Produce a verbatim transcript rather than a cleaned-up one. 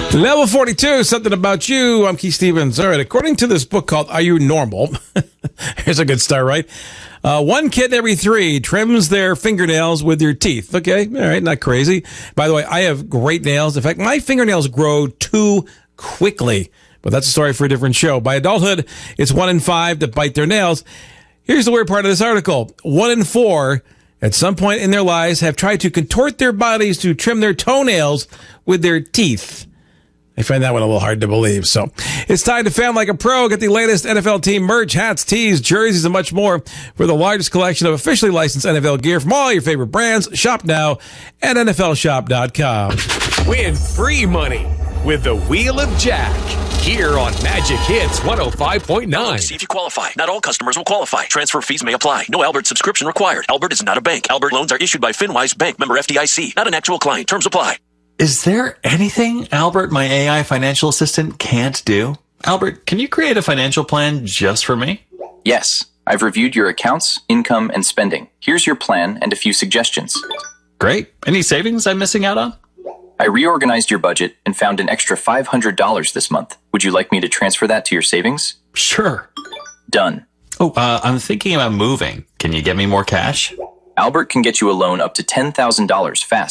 Level forty-two, something about you. I'm Keith Stevens. All right, according to this book called Are You Normal? Here's a good start, right? Uh, one kid every three trims their fingernails with their teeth. Okay, all right, not crazy. By the way, I have great nails. In fact, my fingernails grow too quickly. But that's a story for a different show. By adulthood, it's one in five that bite their nails. Here's the weird part of this article. One in four, at some point in their lives, have tried to contort their bodies to trim their toenails with their teeth. I find that one a little hard to believe. So it's time to fan like a pro. Get the latest N F L team merch, hats, tees, jerseys, and much more for the largest collection of officially licensed N F L gear from all your favorite brands. Shop now at N F L shop dot com. Win free money with the Wheel of Jack here on Magic Hits one oh five point nine. See if you qualify. Not all customers will qualify. Transfer fees may apply. No Albert subscription required. Albert is not a bank. Albert loans are issued by FinWise Bank, member F D I C. Not an actual client. Terms apply. Is there anything Albert, my A I financial assistant, can't do? Albert, can you create a financial plan just for me? Yes. I've reviewed your accounts, income, and spending. Here's your plan and a few suggestions. Great. Any savings I'm missing out on? I reorganized your budget and found an extra five hundred dollars this month. Would you like me to transfer that to your savings? Sure. Done. Oh, uh, I'm thinking about moving. Can you get me more cash? Albert can get you a loan up to ten thousand dollars fast.